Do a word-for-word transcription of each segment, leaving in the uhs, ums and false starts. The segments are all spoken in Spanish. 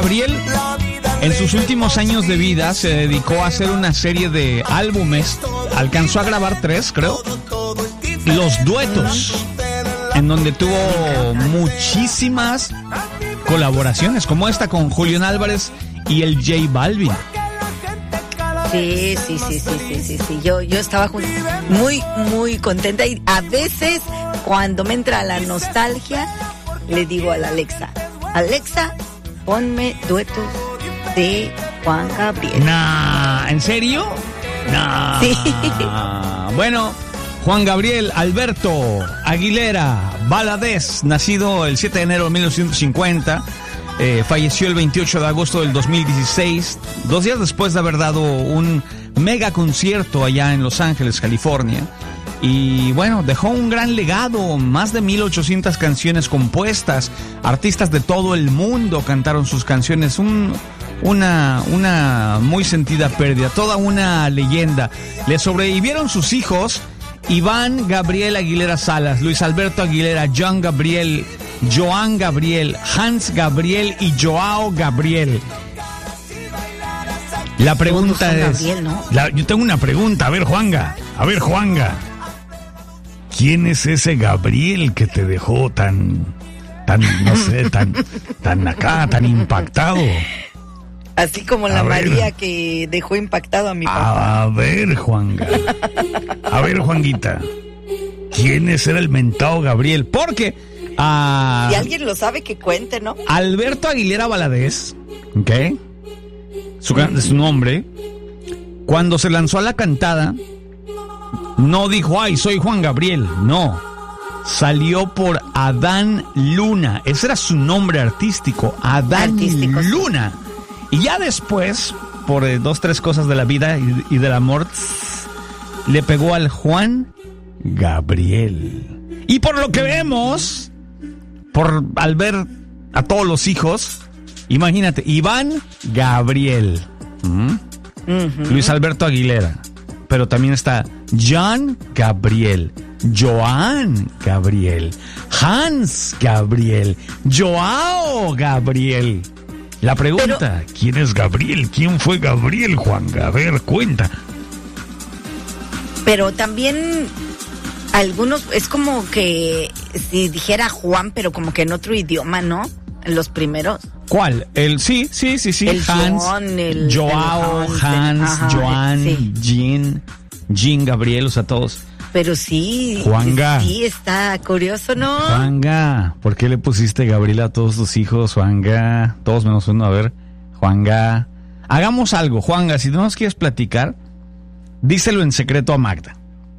Gabriel, en sus últimos años de vida, se dedicó a hacer una serie de álbumes. Alcanzó a grabar tres, creo. Los duetos, en donde tuvo muchísimas colaboraciones, como esta con Julián Álvarez y el J Balvin. Sí, sí, sí, sí, sí, sí, sí. Yo, yo estaba muy, muy contenta y a veces cuando me entra la nostalgia le digo a la Alexa, Alexa, ponme duetos de Juan Gabriel. Nah, ¿en serio? Nah. Sí. Bueno, Juan Gabriel Alberto Aguilera Valadez, nacido el siete de enero de mil novecientos cincuenta, eh, falleció el veintiocho de agosto del dos mil dieciséis, dos días después de haber dado un mega concierto allá en Los Ángeles, California. Y bueno, dejó un gran legado, más de mil ochocientas canciones compuestas, artistas de todo el mundo cantaron sus canciones, un, una, una muy sentida pérdida, toda una leyenda. Le sobrevivieron sus hijos, Iván Gabriel Aguilera Salas, Luis Alberto Aguilera, John Gabriel, Joan Gabriel, Hans Gabriel y Joao Gabriel. La pregunta es... Gabriel, ¿no? la, yo tengo una pregunta, a ver, Juanga, a ver, Juanga. ¿Quién es ese Gabriel que te dejó tan, tan, no sé, tan, tan acá, tan impactado? Así como la María que dejó impactado a mi papá. A ver, Juanga. A ver, Juanguita. ¿Quién es era el mentado Gabriel? Porque... Uh, si alguien lo sabe, que cuente, ¿no? Alberto Aguilera Valadez, ¿ok? Su, su nombre. Cuando se lanzó a la cantada, no dijo, ay, soy Juan Gabriel. No. Salió por Adán Luna. Ese era su nombre artístico. Adán artístico, Luna. Sí. Y ya después, por eh, dos, tres cosas de la vida y, y del amor, le pegó al Juan Gabriel. Y por lo que vemos, por al ver a todos los hijos, imagínate, Iván Gabriel, ¿Mm? uh-huh. Luis Alberto Aguilera, pero también está John Gabriel, Joan Gabriel, Hans Gabriel, Joao Gabriel. La pregunta, pero, ¿quién es Gabriel? ¿Quién fue Gabriel, Juan? A ver, cuenta. Pero también algunos, es como que si dijera Juan, pero como que en otro idioma, ¿no? En los primeros. ¿Cuál? El sí, sí, sí, sí. El Hans, John, el Joao, el Hans, Hans, ajá, Joan, sí. Jean, Jean Gabriel, o sea, todos. Pero sí, Juanga. Sí, está curioso, ¿no? Juanga, ¿por qué le pusiste Gabriel a todos tus hijos, Juanga? Todos menos uno, a ver, Juanga. Hagamos algo, Juanga, si no nos quieres platicar, díselo en secreto a Magda.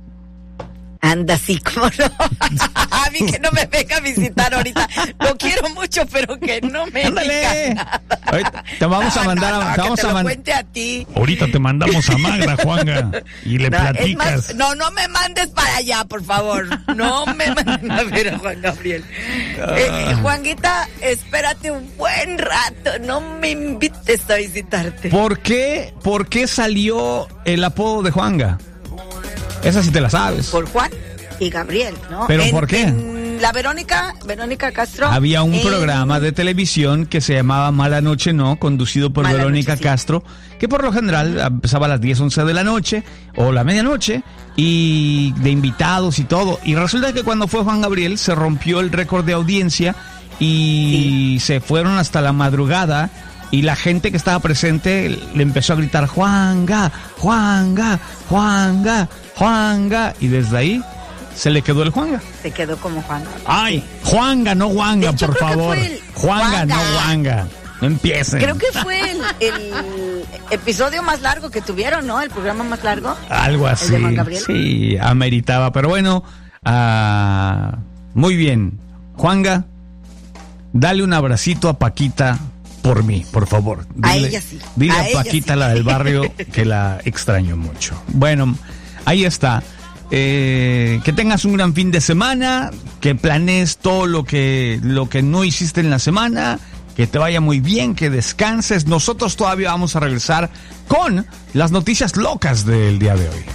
Anda, sí, como no. A mí que no me venga a visitar ahorita. Lo quiero mucho, pero que no me ¡Ándale! Ahorita te vamos no, a mandar no, no, a, te vamos que te a man... lo cuente a ti. Ahorita te mandamos a Magda, Juanga, y le no, platicas. Más, no, no me mandes para allá, por favor. No me mandes a ver a Juan Gabriel. Ah. Eh, Juanguita, espérate un buen rato. No me invites a visitarte. ¿Por qué, por qué salió el apodo de Juanga? Esa sí te la sabes. Por Juan y Gabriel, ¿no? ¿Pero en, por qué? En la Verónica, Verónica Castro. Había un en... programa de televisión que se llamaba Mala Noche No, conducido por Mala Verónica noche, Castro, sí. Que por lo general empezaba a las diez, once de la noche, o la medianoche, y de invitados y todo. Y resulta que cuando fue Juan Gabriel se rompió el récord de audiencia y sí. Se fueron hasta la madrugada. Y la gente que estaba presente le empezó a gritar Juanga, Juanga, Juanga, Juanga. Y desde ahí se le quedó el Juanga. Se quedó como Juanga. Ay, Juanga, no Juanga, hecho, por favor. El... Juanga, Juanga, no Juanga. No empiecen. Creo que fue el, el episodio más largo que tuvieron, ¿no? El programa más largo. Algo así. El de Juan Gabriel. Sí, ameritaba. Pero bueno, uh, muy bien. Juanga, dale un abracito a Paquita. Por mí, por favor. Dile, a ella sí. Dile a, a Paquita, sí. La del barrio, que la extraño mucho. Bueno, ahí está. Eh, que tengas un gran fin de semana, que planees todo lo que, lo que no hiciste en la semana, que te vaya muy bien, que descanses. Nosotros todavía vamos a regresar con las noticias locas del día de hoy.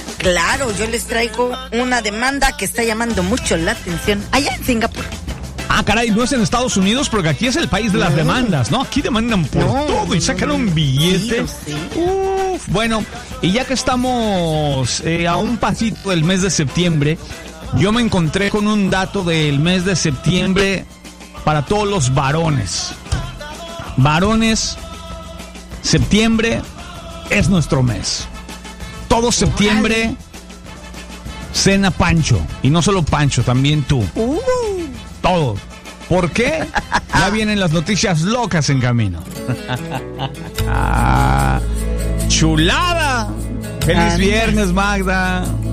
Claro, yo les traigo una demanda que está llamando mucho la atención allá en Singapur. Ah, caray, no es en Estados Unidos, porque aquí es el país de las No. demandas, ¿no? Aquí demandan por No, todo y no, sacan no, un no. billete. Sí, lo sé. Uf, bueno, y ya que estamos eh, a un pasito del mes de septiembre, yo me encontré con un dato del mes de septiembre para todos los varones. Varones, septiembre es nuestro mes. Todo septiembre cena Pancho. Y no solo Pancho, también tú. Uh. Todo. ¿Por qué? Ya vienen las noticias locas en camino. Ah, chulada. Feliz Anda. viernes, Magda.